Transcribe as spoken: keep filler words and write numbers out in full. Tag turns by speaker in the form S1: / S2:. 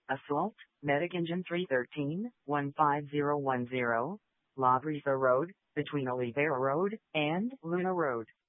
S1: Assault, Medic Engine three thirteen, one five zero one zero, La Brisa Road, between Oliveira Road and Luna Road.